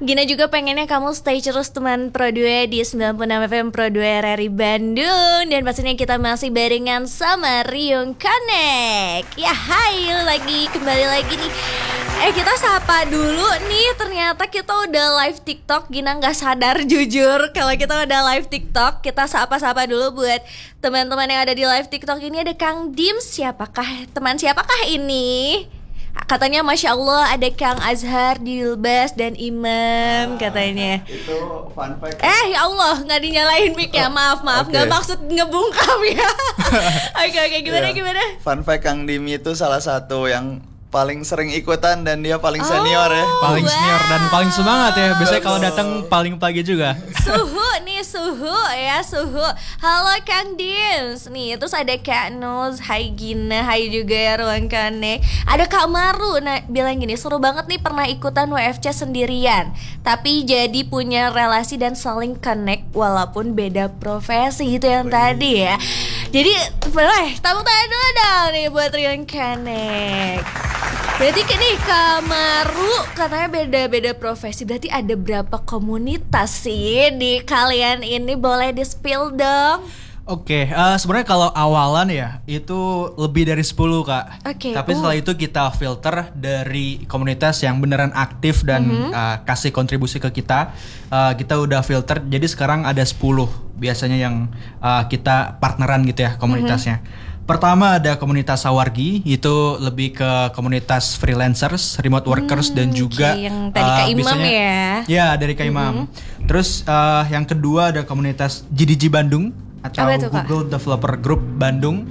Gina juga pengennya kamu stay terus teman Pro 2 di 96 FM Pro 2 RRI Bandung. Dan pastinya kita masih barengan sama Ryung Connect. Ya hai, kembali lagi nih. Kita sapa dulu nih. Ternyata kita udah live TikTok. Gina gak sadar jujur kalau kita udah live TikTok. Kita sapa-sapa dulu buat teman-teman yang ada di live TikTok ini. Ada Kang Dim. Siapakah ini? Katanya Masya Allah ada Kang Azhar, Dilbas, dan Imam katanya. Itu fun fact. Ya Allah, gak dinyalain mic ya, maaf okay. Gak maksud ngebungkam ya. Oke, gimana? Fun fact, Kang Dim itu salah satu yang paling sering ikutan dan dia paling senior ya. Paling senior dan paling semangat ya. Biasanya kalau datang paling pagi juga. Suhu. Halo Kang Dims. Nih, terus ada Kak Nuz, hai Gina, hai juga ya Ruang Connect. Ada Kak Maru, bilang gini, seru banget nih pernah ikutan WFC sendirian, tapi jadi punya relasi dan saling connect walaupun beda profesi. Itu yang tadi ya. Jadi, boleh tepuk tangan dulu dong nih buat Ruang Connect. Berarti nih Kak Maru katanya beda-beda profesi. Berarti ada berapa komunitas sih di kalian ini? Boleh di-spill dong? Oke, sebenarnya kalau awalan ya itu lebih dari 10 Kak. Tapi setelah itu kita filter dari komunitas yang beneran aktif dan kasih kontribusi ke kita. Kita udah filter, jadi sekarang ada 10 biasanya yang kita partneran gitu ya komunitasnya. Pertama ada komunitas Sawargi, itu lebih ke komunitas freelancers, remote workers dan juga yang tadi Kak Imam ya. Ya, dari Kak Imam. Terus yang kedua ada komunitas GDG Bandung atau Google Developer Group Bandung.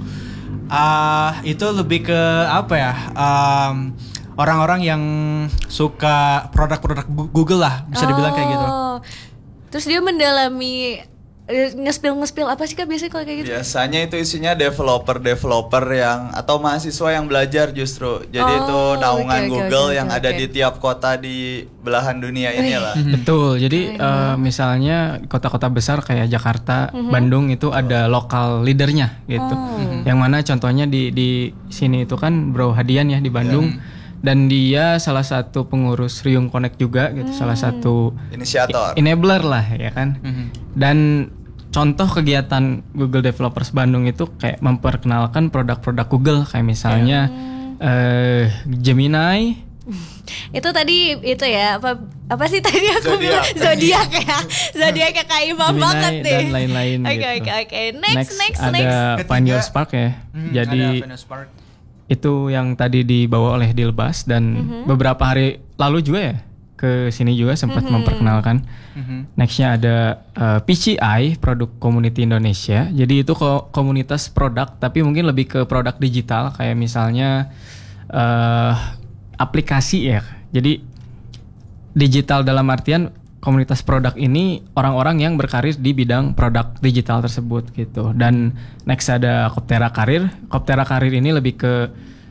Itu lebih ke orang-orang yang suka produk-produk Google lah, bisa dibilang kayak gitu. Terus dia mendalami nge-spill apa sih Kak biasanya kalau kayak gitu? Biasanya itu isinya developer yang atau mahasiswa yang belajar justru. Jadi itu naungan Google yang ada di tiap kota di belahan dunia ini lah. Betul. Jadi misalnya kota-kota besar kayak Jakarta, Bandung itu ada lokal leadernya gitu. Yang mana contohnya di sini itu kan Bro Hadian ya di Bandung. Dan dia salah satu pengurus Ryung Connect juga gitu, salah satu inisiator, enabler lah ya kan. Dan contoh kegiatan Google Developers Bandung itu kayak memperkenalkan produk-produk Google kayak misalnya Gemini. Itu tadi itu ya apa sih tadi aku bilang Zodiac ya Kak Imam banget deh. Dan lain-lain Oke. Next. Ada Find Your Spark ya. Jadi itu yang tadi dibawa oleh Dilbas dan beberapa hari lalu juga ya ke sini juga sempat memperkenalkan. Nextnya ada PCI, Produk Community Indonesia. Jadi itu komunitas produk tapi mungkin lebih ke produk digital kayak misalnya aplikasi ya. Jadi digital dalam artian komunitas produk ini orang-orang yang berkarir di bidang produk digital tersebut gitu. Dan next ada Koptera Karir. Koptera Karir ini lebih ke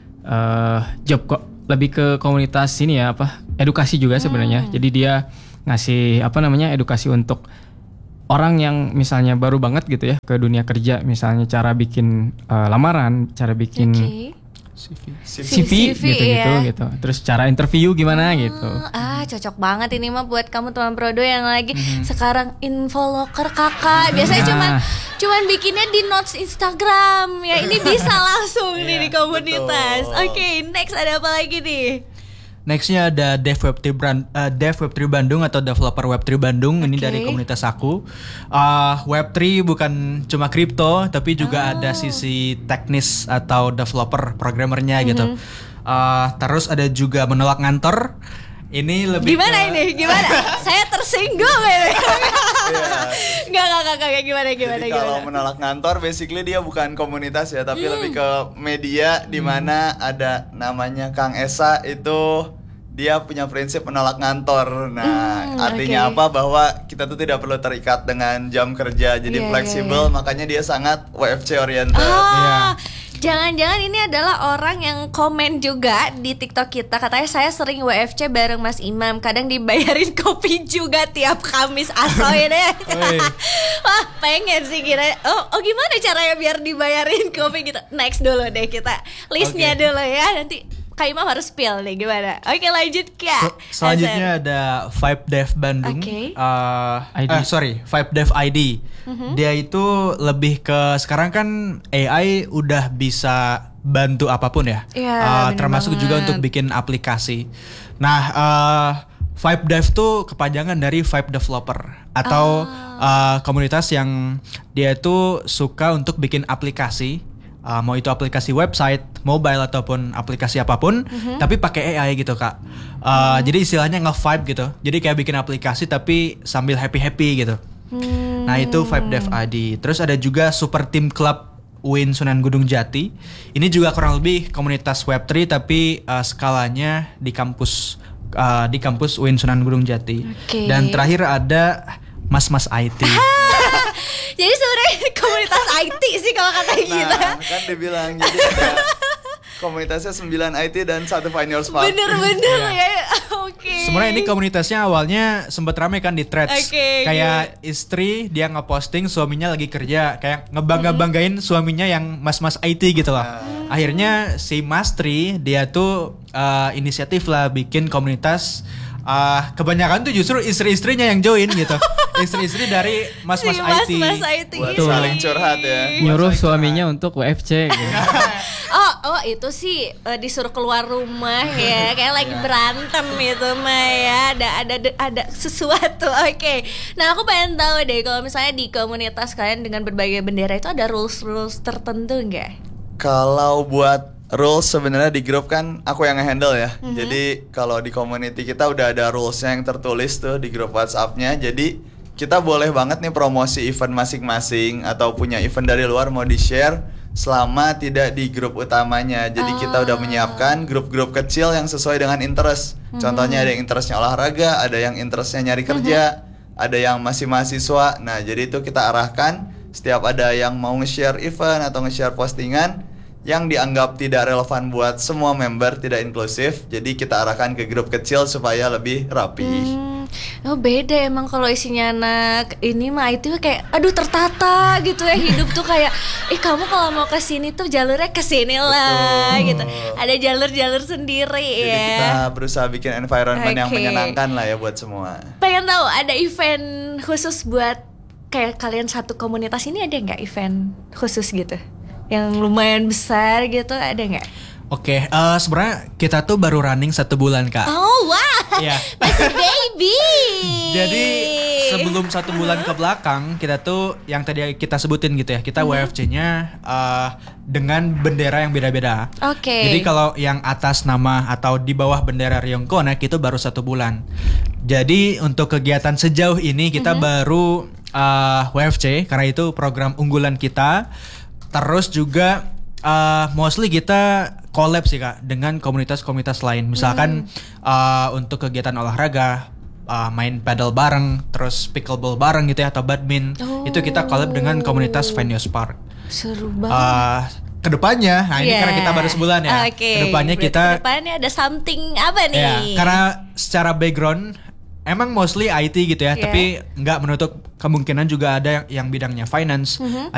lebih ke komunitas ini ya edukasi juga sebenarnya. Jadi dia ngasih edukasi untuk orang yang misalnya baru banget gitu ya ke dunia kerja, misalnya cara bikin lamaran, cara bikin CV gitu. Terus cara interview gimana gitu. Cocok banget ini mah buat kamu teman Prodo yang lagi sekarang infoloker kakak. Biasanya cuman bikinnya di notes Instagram ya. Ini bisa langsung nih di komunitas. Oke, next ada apa lagi nih? Nextnya ada Dev Web3 Bandung atau Developer Web3 Bandung. Ini dari komunitas aku. Web3 bukan cuma kripto, tapi juga ada sisi teknis atau developer programmernya gitu. Terus ada juga Menolak Ngantor. Ini lebih gimana? Saya tersinggung ini. Enggak gimana. Kalau Menolak Ngantor basically dia bukan komunitas ya, tapi lebih ke media di mana ada namanya Kang Esa, itu dia punya prinsip menolak ngantor. Nah, artinya apa? Bahwa kita tuh tidak perlu terikat dengan jam kerja, jadi fleksibel, makanya dia sangat WFC oriented. Jangan-jangan ini adalah orang yang komen juga di TikTok kita. Katanya saya sering WFC bareng Mas Imam, kadang dibayarin kopi juga tiap Kamis asoy deh. Wah, pengen sih kira. Oh gimana caranya biar dibayarin kopi gitu? Next dulu deh kita listnya dulu ya. Nanti Kak Imam harus spill nih gimana? Oke lanjut Kak. Selanjutnya ada Vibe Dev Bandung. Vibe Dev ID. Dia itu lebih ke sekarang kan AI udah bisa bantu apapun ya. Termasuk juga untuk bikin aplikasi. Nah, Vibe Dev tuh kepanjangan dari Vibe Developer atau komunitas yang dia itu suka untuk bikin aplikasi. Mau itu aplikasi website, mobile ataupun aplikasi apapun, tapi pakai AI gitu Kak. Jadi istilahnya nge-vibe gitu. Jadi kayak bikin aplikasi tapi sambil happy-happy gitu. Nah itu Vibe Dev ID. Terus ada juga Super Team Club UIN Sunan Gunung Jati. Ini juga kurang lebih komunitas Web3 tapi skalanya di kampus UIN Sunan Gunung Jati. Dan terakhir ada Mas-mas IT. Jadi sebenarnya komunitas IT sih kalau kata kita. Nah, kan dibilang jadi ada komunitasnya 9 IT dan 1 Find Your Spark. Bener-bener ya. Sebenarnya ini komunitasnya awalnya sempat rame kan di threads. Kayak istri dia ngeposting suaminya lagi kerja, kayak ngebangga-banggain suaminya yang mas-mas IT gitu lah. Akhirnya si Mas Tri dia tuh inisiatif lah bikin komunitas. Kebanyakan tuh justru istri-istrinya yang join gitu. Istri-istri dari mas-mas IT. Buat saling curhat ya. Nyuruh suaminya untuk WFC gitu. Oh itu sih disuruh keluar rumah ya, kayak lagi berantem itu mah ya, ada sesuatu. Nah aku pengen tahu deh kalau misalnya di komunitas kalian dengan berbagai bendera itu ada rules tertentu nggak? Kalau buat rules sebenarnya di grup kan aku yang nge-handle ya. Jadi kalau di community kita udah ada rulesnya yang tertulis tuh di grup WhatsApp-nya. Jadi kita boleh banget nih promosi event masing-masing atau punya event dari luar mau di-share selama tidak di grup utamanya. Jadi kita udah menyiapkan grup-grup kecil yang sesuai dengan interest. Contohnya ada yang interestnya olahraga, ada yang interestnya nyari kerja, ada yang masih mahasiswa. Nah jadi itu kita arahkan setiap ada yang mau nge-share event atau nge-share postingan yang dianggap tidak relevan buat semua member, tidak inklusif. Jadi kita arahkan ke grup kecil supaya lebih rapi. Oh beda emang kalau isinya anak ini mah itu kayak aduh tertata gitu ya, hidup tuh kayak kamu kalau mau ke sini tuh jalurnya ke sini lah gitu. Ada jalur-jalur sendiri. Jadi kita berusaha bikin environment yang menyenangkan lah ya buat semua. Pengen tahu ada event khusus buat kayak kalian satu komunitas ini, ada nggak event khusus gitu yang lumayan besar gitu, ada nggak? Sebenarnya kita tuh baru running 1 bulan Kak. Oh wow, masih baby. Jadi sebelum 1 bulan ke belakang kita tuh yang tadi kita sebutin gitu ya, kita WFC-nya dengan bendera yang beda-beda. Jadi kalau yang atas nama atau di bawah bendera Ryong Connect itu baru 1 bulan. Jadi untuk kegiatan sejauh ini kita baru WFC karena itu program unggulan kita. Terus juga mostly kita collab sih Kak dengan komunitas-komunitas lain. Misalkan untuk kegiatan olahraga, main paddle bareng, terus pickleball bareng gitu ya, atau badminton. Itu kita collab dengan komunitas Find Your Spark. Seru banget. Kedepannya, nah ini karena kita baru sebulan ya. Kedepannya ada something apa nih? Karena secara background emang mostly IT gitu ya, tapi nggak menutup kemungkinan juga ada yang bidangnya finance,